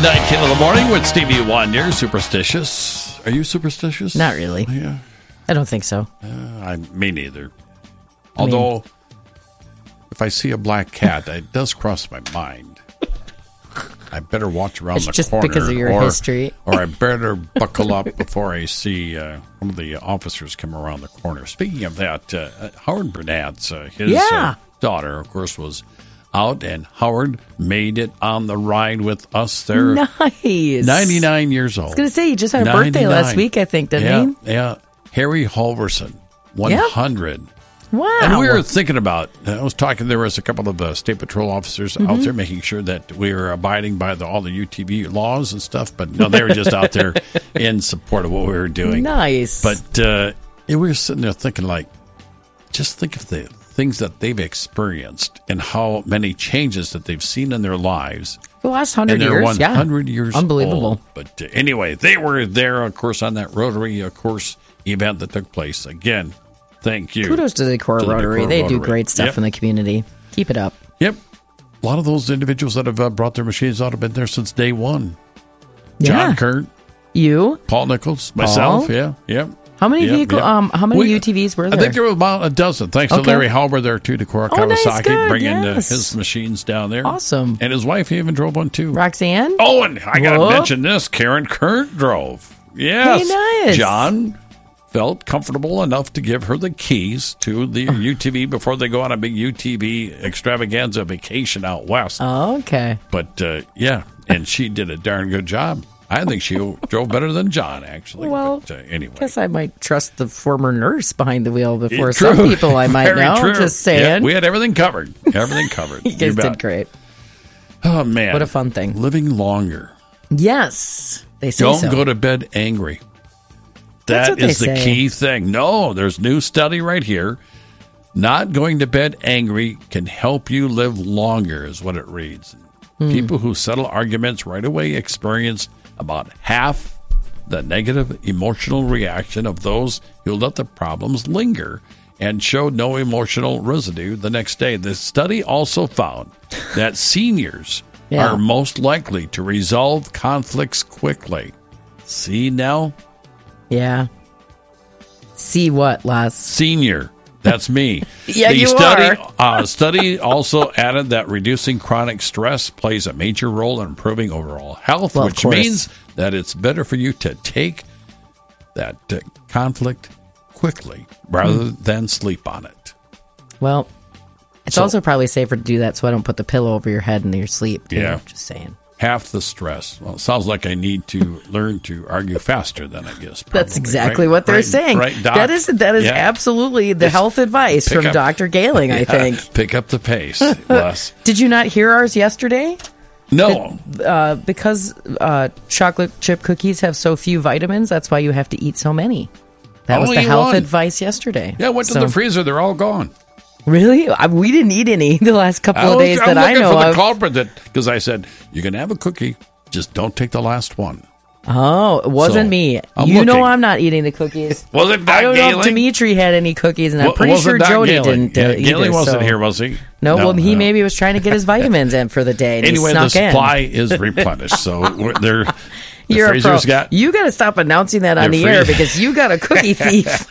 8:19 in the morning with Stevie Wonder. Superstitious. Are you superstitious? Not really. Yeah. I don't think so. Me neither. Although, if I see a black cat, it does cross my mind. I better watch around It's the just corner. because of your history. Or I better buckle up before I see one of the officers come around the corner. Speaking of that, Howard Burnett, his daughter, of course, was out, and Howard made it on the ride with us there. Nice. 99 years old. I was going to say, he just had a birthday last week, I think, didn't he? Yeah. Harry Halverson, 100. Yep. Wow. And we were thinking about, I was talking, there was a couple of State Patrol officers out there making sure that we were abiding by all the UTV laws and stuff, but no, they were just out there in support of what we were doing. Nice. But we were sitting there thinking, just think of the things that they've experienced and how many changes that they've seen in their lives. The last 100 years, and they're 100 years Unbelievable. old. But anyway, they were there, of course, on that Rotary, course, event that took place. Again, thank you. Kudos to the Core Rotary. They do great stuff in the community. Keep it up. Yep. A lot of those individuals that have brought their machines out have been there since day one. John Kurt. You. Paul Nichols. Myself. Yep. How many how many UTVs were there? I think there were about a dozen. Thanks to Larry Halber there, too, to Cora Kawasaki, bringing his machines down there. Awesome. And his wife even drove one, too. Roxanne? Oh, and I got to mention this. Karen Kurt drove. Yes. Hey, nice. John felt comfortable enough to give her the keys to the UTV before they go on a big UTV extravaganza vacation out west. Oh, okay. But, and she did a darn good job. I think she drove better than John, actually. Well, but, anyway. I guess I might trust the former nurse behind the wheel before some people I might know. True. Just saying. Yeah, we had everything covered. You guys did great. Oh, man. What a fun thing. Living longer. Yes. They say Don't go to bed angry. That is the key thing. No, there's new study right here. Not going to bed angry can help you live longer, is what it reads. People who settle arguments right away experience about half the negative emotional reaction of those who let the problems linger and showed no emotional residue the next day. The study also found that seniors are most likely to resolve conflicts quickly. See now? Yeah. See what, Les? Senior. That's me. The study also added that reducing chronic stress plays a major role in improving overall health, which means that it's better for you to take that conflict quickly rather than sleep on it. Well, it's also probably safer to do that so I don't put the pillow over your head in your sleep. Yeah. Just saying. Half the stress. Well, it sounds like I need to learn to argue faster than I guess. Probably, That's exactly what they're saying. Right, Doc? That is absolutely the health advice from Dr. Galing, I think. Pick up the pace, Les. Did you not hear ours yesterday? No. Because chocolate chip cookies have so few vitamins, that's why you have to eat so many. That was the health advice yesterday. Yeah, went to the freezer. They're all gone. Really? We didn't eat any the last couple of days that I know of. I'm looking for the culprit because I said, you can have a cookie, just don't take the last one. Oh, it wasn't me. Know I'm not eating the cookies. Was it Doc I don't Galing? know if Dimitri had any cookies, and I'm pretty sure Jody didn't either. Galing wasn't here, was he? No, he maybe was trying to get his vitamins in for the day, and anyway, he snuck the supply is replenished, so they're... You're a pro. You got to stop announcing that on the air because you got a cookie thief.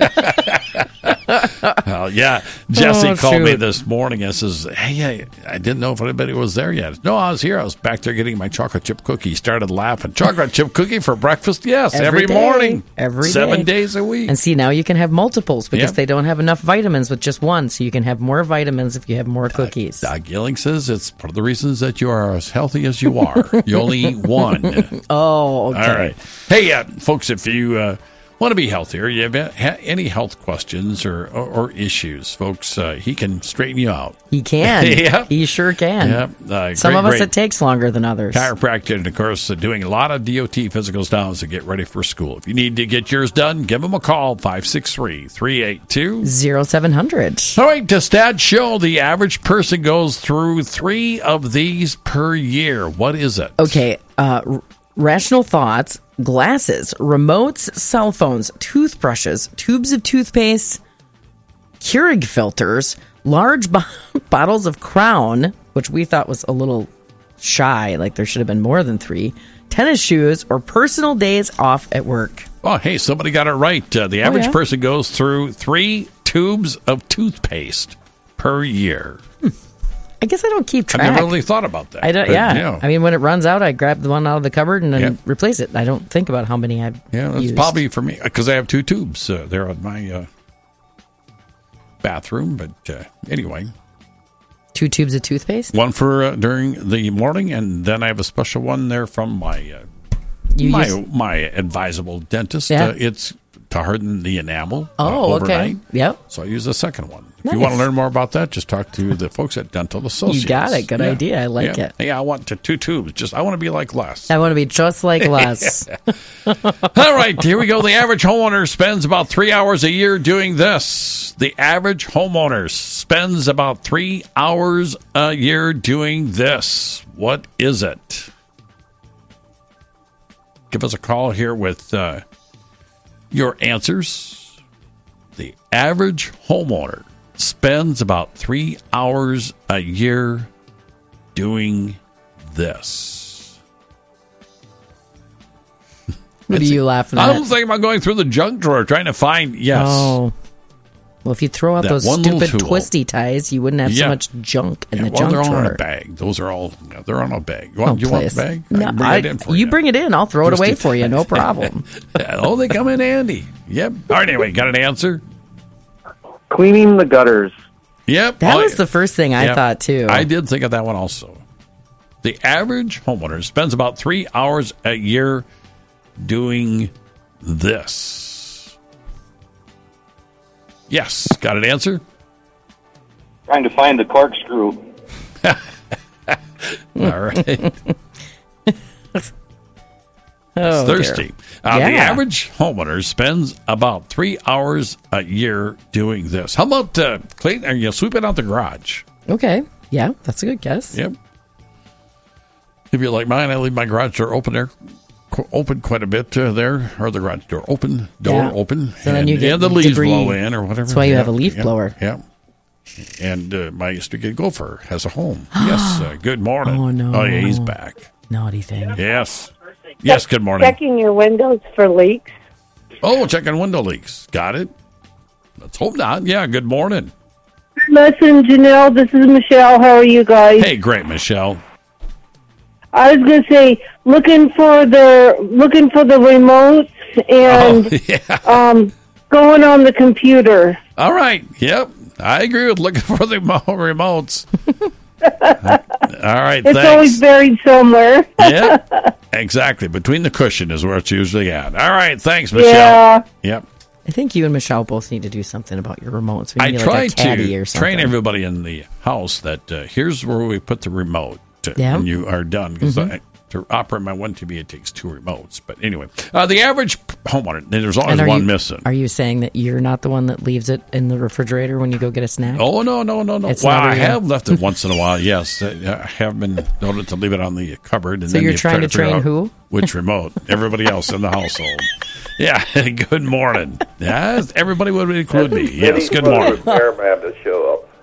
Well, yeah. Jesse called me this morning and says, hey, I didn't know if anybody was there yet. No, I was here. I was back there getting my chocolate chip cookie. He started laughing. Chocolate chip cookie for breakfast? Yes, every morning. Every 7 days a week. And see, now you can have multiples because they don't have enough vitamins with just one. So you can have more vitamins if you have more cookies. Doc Gilling says it's part of the reasons that you are as healthy as you are. You only eat one. Oh, okay. All right. Hey, folks, if you want to be healthier, you have any health questions or issues, folks, he can straighten you out. He can. Yep. He sure can. Yep. Some of us, it takes longer than others. Chiropractor, and of course, doing a lot of DOT physicals now to get ready for school. If you need to get yours done, give them a call, 563-382-0700. All right, to Stat Show, the average person goes through 3 of these per year. What is it? Okay, rational thoughts, glasses, remotes, cell phones, toothbrushes, tubes of toothpaste, Keurig filters, large bottles of Crown, which we thought was a little shy, like there should have been more than 3, tennis shoes, or personal days off at work. Oh, hey, somebody got it right. The average person goes through 3 tubes of toothpaste per year. I guess I don't keep track. I never really thought about that. I don't. I mean, when it runs out, I grab the one out of the cupboard and then replace it. I don't think about how many I've that's used. Probably for me, because I have 2 tubes there on my bathroom. But anyway. 2 tubes of toothpaste? One for during the morning, and then I have a special one there from my my advisable dentist. It's to harden the enamel overnight. Okay. Yep. So I use the second one. If you want to learn more about that, just talk to the folks at Dental Associates. You got it. Good idea. I like it. Yeah, I want 2 tubes. I want to be like Les. I want to be just like Les. All right, here we go. The average homeowner spends about 3 hours a year doing this. The average homeowner spends about 3 hours a year doing this. What is it? Give us a call here with your answers. The average homeowner spends about 3 hours a year doing this. What are you laughing at? I'm thinking about going through the junk drawer trying to find, Oh. Well, if you throw out those stupid twisty ties, you wouldn't have so much junk in the junk drawer. They're all in a bag. Those are all, they're on a bag. You want the bag? No, bring it in. I'll throw it away for you. No problem. They come in handy. Yep. All right, anyway, got an answer? Cleaning the gutters. Yep. That was the first thing I thought, too. I did think of that one also. The average homeowner spends about 3 hours a year doing this. Yes. Got an answer? Trying to find the corkscrew. All right. It's thirsty. The average homeowner spends about 3 hours a year doing this. How about sweeping out the garage? Okay. Yeah, that's a good guess. Yep. If you're like mine, I leave my garage door open quite a bit there, or the garage door open. So then you get the leaves debris. blow in or whatever. That's why you have a leaf blower. Yeah. And my yesterday gopher has a home. Yes. Good morning. Oh, no. Oh, yeah, he's back. Naughty thing. Yes. Yes, good morning. Checking your windows for leaks. Oh, checking window leaks. Got it. Let's hope not. Yeah, good morning. Listen, Janelle, this is Michelle. How are you guys? Hey, great, Michelle. I was going to say, looking for the remotes and going on the computer. All right. Yep. I agree with looking for the remotes. All right. It's always buried somewhere. Yeah, exactly. Between the cushion is where it's usually at. All right. Thanks, Michelle. Yeah. Yep. I think you and Michelle both need to do something about your remotes. I try to train everybody in the house that here's where we put the remote when you are done. Because to operate my one TV, it takes 2 remotes. But anyway, the average homeowner, there's always one missing. Are you saying that you're not the one that leaves it in the refrigerator when you go get a snack? Oh, no. Well, I have left it once in a while, yes. I have been noted to leave it on the cupboard. And so then you're trying to train who? Which remote? Everybody else in the household. Yeah, good morning. Yes, everybody would include me. Yes, good morning. Repairman to show up.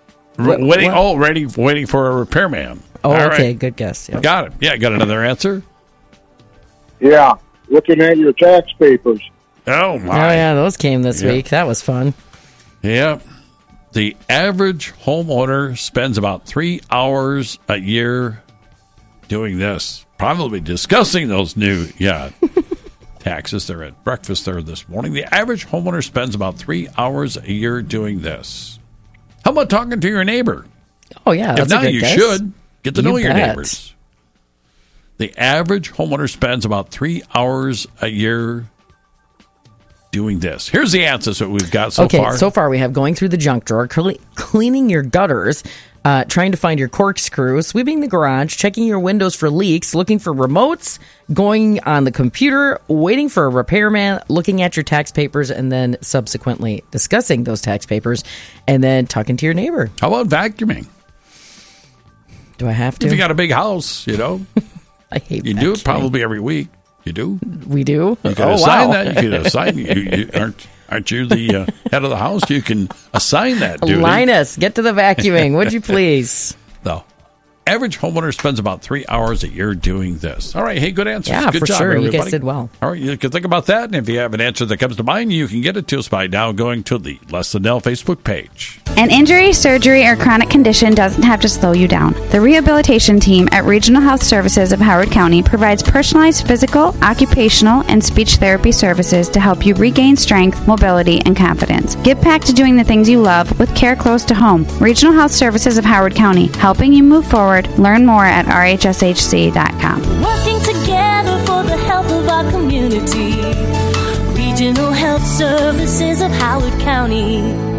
Waiting for a repairman. Oh, all okay, right. Good guess. Yep. Got it. Yeah, got another answer? Yeah, looking at your tax papers. Oh, my. Oh, yeah, those came this week. That was fun. Yeah. The average homeowner spends about 3 hours a year doing this. Probably discussing those new, taxes. They're at breakfast there this morning. The average homeowner spends about 3 hours a year doing this. How about talking to your neighbor? Oh, yeah. If not, you should. Get to know your neighbors. The average homeowner spends about 3 hours a year doing this. Here's the answers that we've got so far. Okay, so far we have going through the junk drawer, cleaning your gutters, trying to find your corkscrew, sweeping the garage, checking your windows for leaks, looking for remotes, going on the computer, waiting for a repairman, looking at your tax papers, and then subsequently discussing those tax papers, and then talking to your neighbor. How about vacuuming? Do I have to? If you got a big house, I hate you vacuuming. do it probably every week. You do? We do? You can assign that. You can assign. You aren't you the head of the house? You can assign that duty. Linus, get to the vacuuming, would you please? No. average homeowner spends about 3 hours a year doing this. All right. Hey, good answers. Yeah, good for job, sure. everybody. You guys did well. All right. You can think about that. And if you have an answer that comes to mind, you can get it to us by now going to the Less Than Nell Facebook page. An injury, surgery, or chronic condition doesn't have to slow you down. The rehabilitation team at Regional Health Services of Howard County provides personalized physical, occupational, and speech therapy services to help you regain strength, mobility, and confidence. Get back to doing the things you love with care close to home. Regional Health Services of Howard County, helping you move forward. Learn more at rhshc.com. Working together for the health of our community. Regional Health Services of Howard County.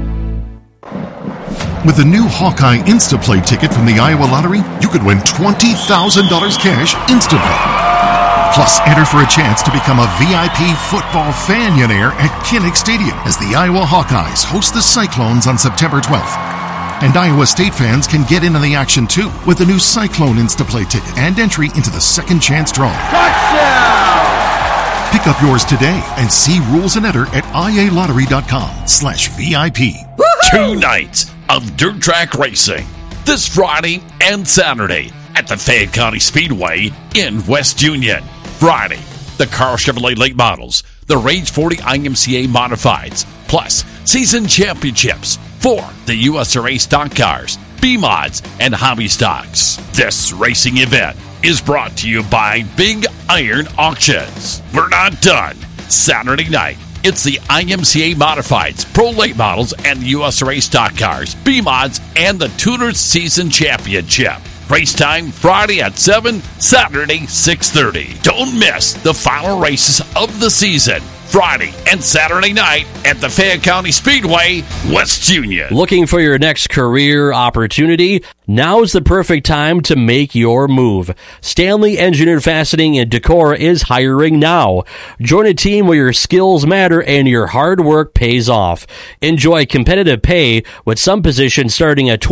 With the new Hawkeye Instaplay ticket from the Iowa Lottery, you could win $20,000 cash instantly. Plus, enter for a chance to become a VIP football fanionaire at Kinnick Stadium as the Iowa Hawkeyes host the Cyclones on September 12th. And Iowa State fans can get in on the action too with the new Cyclone Instaplay ticket and entry into the second chance draw. Touchdown! Pick up yours today and see rules and enter at ialottery.com/VIP. 2 nights of dirt track racing this Friday and Saturday at the Fayette County Speedway in West Union. Friday, the Carl Chevrolet Late Models, the Rage 40 IMCA Modifieds, plus season championships for the USRA stock cars, B-Mods, and hobby stocks. This racing event is brought to you by Big Iron Auctions. We're not done. Saturday night, it's the IMCA Modifieds, Pro Late Models, and USRA stock cars, B-Mods, and the Tuners Season Championship. Race time Friday at 7, Saturday 6:30. Don't miss the final races of the season. Friday and Saturday night at the Fayette County Speedway, West Union. Looking for your next career opportunity? Now's the perfect time to make your move. Stanley Engineered Fastening in Decorah is hiring now. Join a team where your skills matter and your hard work pays off. Enjoy competitive pay with some positions starting at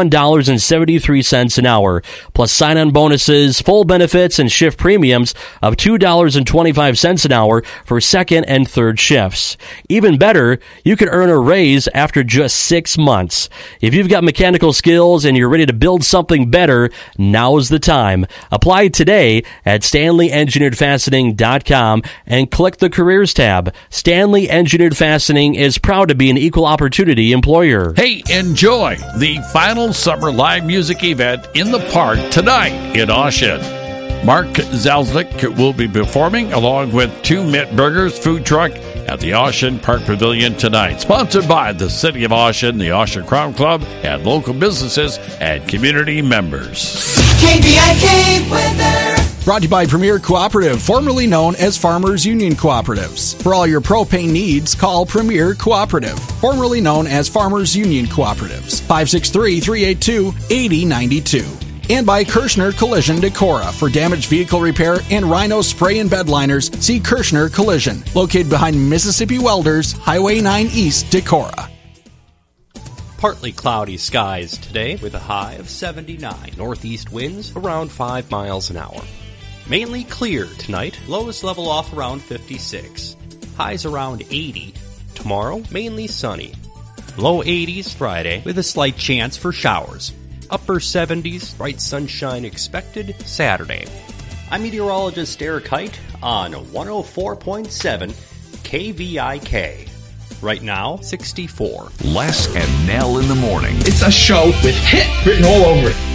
$21.73 an hour, plus sign-on bonuses, full benefits, and shift premiums of $2.25 an hour for second and third shifts. Even better, you can earn a raise after just 6 months. If you've got mechanical skills and you're ready to build something better, now's the time. Apply today at StanleyEngineeredFastening.com and click the Careers tab. Stanley Engineered Fastening is proud to be an equal opportunity employer. Hey, enjoy the final summer live music event in the park tonight in Ocean. Mark Zalznick will be performing along with 2 Mitt Burgers food truck at the Ocean Park Pavilion tonight. Sponsored by the City of Ocean, the Ocean Crown Club, and local businesses and community members. KVIK weather. Brought to you by Premier Cooperative, formerly known as Farmers Union Cooperatives. For all your propane needs, call Premier Cooperative, formerly known as Farmers Union Cooperatives. 563-382-8092. And by Kirshner Collision Decorah. For damaged vehicle repair and Rhino spray and bed liners, see Kirshner Collision, located behind Mississippi Welders, Highway 9 East, Decorah. Partly cloudy skies today with a high of 79. Northeast winds around 5 miles an hour. Mainly clear tonight. Lows level off around 56. Highs around 80. Tomorrow, mainly sunny. Low 80s Friday with a slight chance for showers. Upper 70s, bright sunshine expected Saturday. I'm meteorologist Eric Height on 104.7 KVIK. Right now, 64. Les and Nell in the morning. It's a show with hit written all over it.